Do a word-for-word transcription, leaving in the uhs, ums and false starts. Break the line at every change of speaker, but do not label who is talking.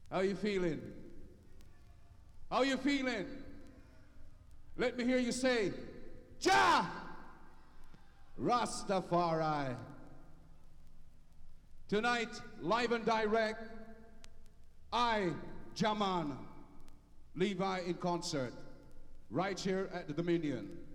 How you feeling? How you feeling? Let me hear you say, Jah Rastafari. Tonight, live and direct, I, Jaman, Levi in concert, right here at the Dominion.